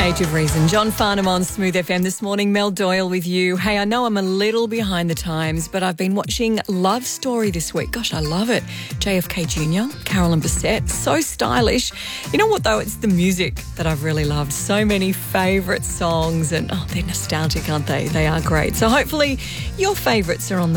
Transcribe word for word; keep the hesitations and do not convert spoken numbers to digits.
Age of Reason. John Farnham on Smooth F M this morning. Mel Doyle with you. Hey, I know I'm a little behind the times, but I've been watching Love Story this week. Gosh, I love it. J F K Junior, Carolyn Bessette, so stylish. You know what, though? It's the music that I've really loved. So many favourite songs and, oh, they're nostalgic, aren't they? They are great. So hopefully your favourites are on the